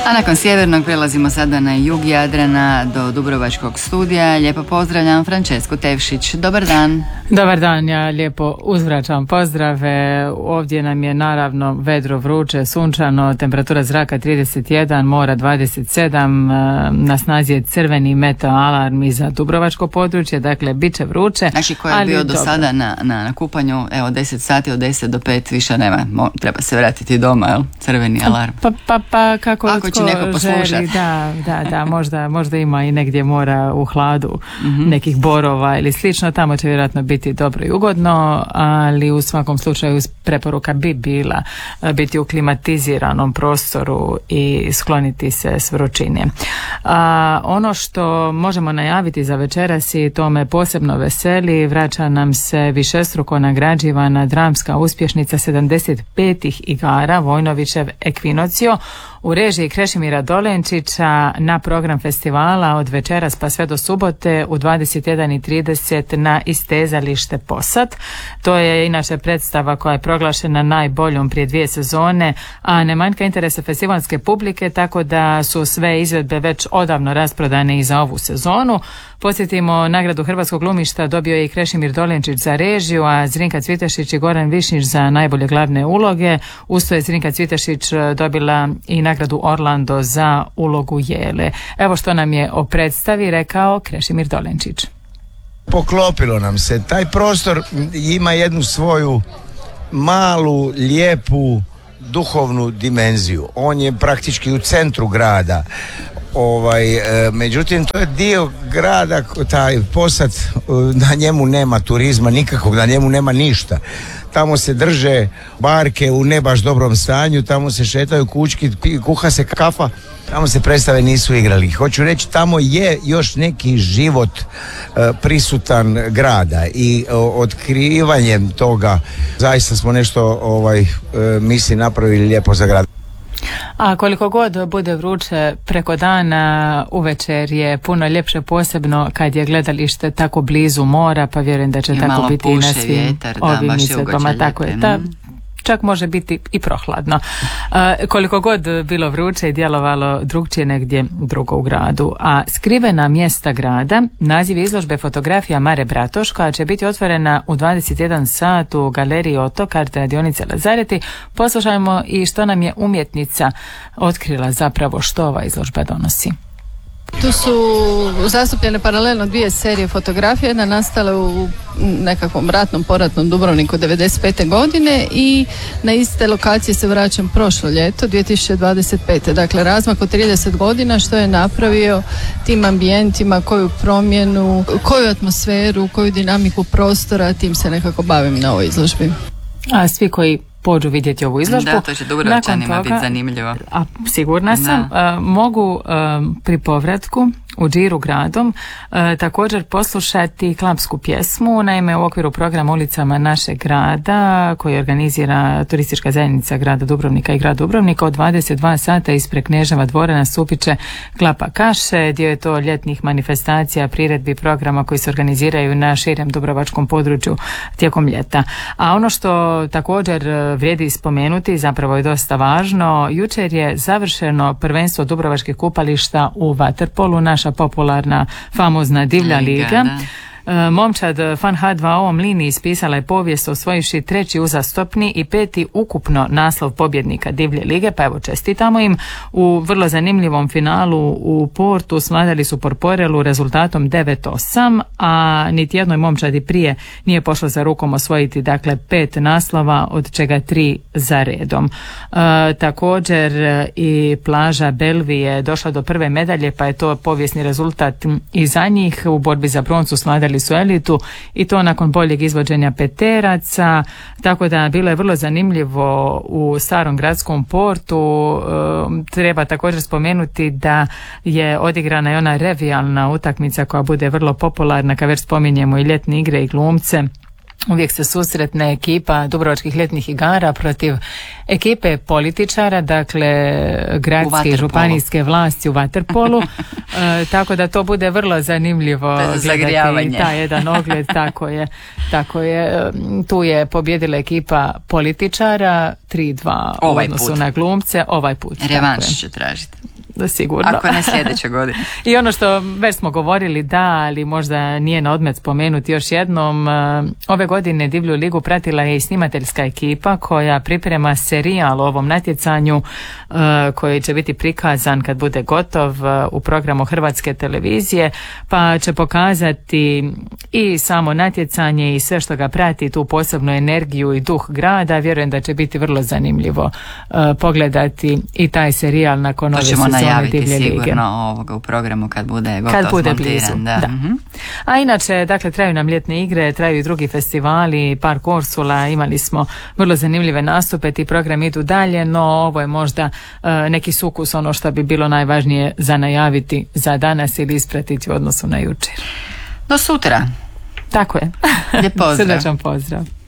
A nakon sjevernog prelazimo sada na jug Jadrana do Dubrovačkog studija. Lijepo pozdravljam Francesku Tevšić. Dobar dan. Dobar dan, ja lijepo uzvraćam pozdrave. Ovdje nam je naravno vedro, vruće, sunčano, temperatura zraka 31, mora 27, na snazi je crveni meteo alarm i za Dubrovačko područje, dakle bit će vruće. Znači ko je bio do sada na kupanju, evo 10 sati od 10 do 5 više nema, treba se vratiti doma, jel? Crveni alarm. Pa kako ako će neko poslušati. Da, možda ima i negdje mora u hladu nekih borova ili slično, tamo će vjerojatno biti dobro i ugodno, ali u svakom slučaju preporuka bi bila biti u klimatiziranom prostoru i skloniti se s vrućine. Ono što možemo najaviti za večeras i to me posebno veseli, vraća nam se višestruko nagrađivana dramska uspješnica 75. igara Vojnovićev Ekvinocio u režiji Krešimira Dolenčića na program festivala od večeras pa sve do subote u 21:30 na istezalište Posad. To je inače predstava koja je proglašena najboljom prije 2 sezone, a ne manjka interesa festivalske publike, tako da su sve izvedbe već odavno rasprodane i za ovu sezonu. Podsjetimo, nagradu Hrvatskog glumišta dobio je i Krešimir Dolenčić za režiju, a Zrinka Cvitešić i Goran Višnjić za najbolje glavne uloge. Usto je Zrinka Cvitešić dobila i nagradu Orlando za ulogu Jele. Evo što nam je o predstavi rekao Krešimir Dolenčić. Poklopilo nam se. Taj prostor ima jednu svoju malu, lijepu, duhovnu dimenziju. On je praktički u centru grada. Međutim, to je dio grada, taj Posad, na njemu nema turizma nikakvog, na njemu nema ništa. Tamo se drže barke u ne baš dobrom stanju, tamo se šetaju kućki, kuha se kafa, tamo se predstave nisu igrali. Hoću reći, tamo je još neki život prisutan grada i otkrivanjem toga zaista smo nešto misli napravili lijepo za grad. A koliko god bude vruće preko dana, uvečer je puno ljepše, posebno kad je gledalište tako blizu mora, pa vjerujem da će tako biti i na svim vjetar, ovim izvedbama. Tako je, čak može biti i prohladno. Koliko god bilo vruće i djelovalo drugčije negdje drugo u gradu. A skrivena mjesta grada, naziv izložbe fotografija Mare Bratoš, koja će biti otvorena u 21 sat u galeriji Otokar radionice Lazareti. Poslušajmo i što nam je umjetnica otkrila zapravo što ova izložba donosi. Tu su zastupljene paralelno 2 serije fotografija, jedna nastala u nekakvom ratnom poratnom Dubrovniku 95. godine i na iste lokacije se vraćam prošlo ljeto 2025. Dakle, razmak od 30 godina što je napravio tim ambijentima, koju promjenu, koju atmosferu, koju dinamiku prostora, tim se nekako bavim na ovoj izložbi. A svi koji pođu vidjeti ovu izložbu. Da, to će Dubrovčanima biti zanimljivo. A sigurna sam, mogu pri povratku u džiru gradom također poslušati klapsku pjesmu. Naime, u okviru programa Ulicama našeg grada koji organizira turistička zajednica grada Dubrovnika i grad Dubrovnika od 22 sata ispred Kneževa dvora nastupit će Klapa kaše. Dio je to ljetnih manifestacija, priredbi, programa koji se organiziraju na širem dubrovačkom području tijekom ljeta. A ono što također vrijedi spomenuti, zapravo je dosta važno, jučer je završeno prvenstvo dubrovačkih kupališta u vaterpolu, naša popularna, famozna divlja liga. Momčad Fan H2O Mlini ispisala je povijest osvojivši 3. uzastopni i 5. ukupno naslov pobjednika divlje lige, pa evo čestitamo im. U vrlo zanimljivom finalu u Portu svladali su Porporelu rezultatom 9-8, a niti jednoj momčadi prije nije pošlo za rukom osvojiti, dakle 5 naslova, od čega 3 za redom. Također i plaža Belvi je došla do prve medalje, pa je to povijesni rezultat i za njih. U borbi za broncu svladali su elitu i to nakon boljeg izvođenja peteraca, tako da bilo je vrlo zanimljivo u starom gradskom portu. Treba također spomenuti da je odigrana i ona revijalna utakmica koja bude vrlo popularna, kad već spominjemo i ljetne igre i glumce. uvijek se susretne ekipa Dubrovačkih ljetnih igara protiv ekipe političara, dakle gradske i županijske vlasti u vaterpolu, tako da to bude vrlo zanimljivo gledati taj jedan ogled. Tako je. Tu je pobjedila ekipa političara 3-2 u odnosu na glumce. Ovaj put. Revanš će tražiti. Sigurno. Ako ne sljedeće godine. I ono što već smo govorili, ali možda nije na odmet spomenuti još jednom, ove godine Divlju ligu pratila je i snimateljska ekipa koja priprema serijal o ovom natjecanju koji će biti prikazan kad bude gotov u programu Hrvatske televizije, pa će pokazati i samo natjecanje i sve što ga prati, tu posebnu energiju i duh grada. Vjerujem da će biti vrlo zanimljivo pogledati i taj serijal nakon ove sezone Divlje lige. Sigurno ovoga u programu kad bude gotov, kad bude montiran, blizu, da. A inače, dakle, traju nam ljetne igre, traju i drugi festivali, Park Ursula, imali smo vrlo zanimljive nastupe, ti programi idu dalje, no ovo je možda neki sukus, ono što bi bilo najvažnije za najaviti za danas ili ispratiti u odnosu na jučer. Do sutra. Tako je. Lijep pozdrav. Srdačan pozdrav.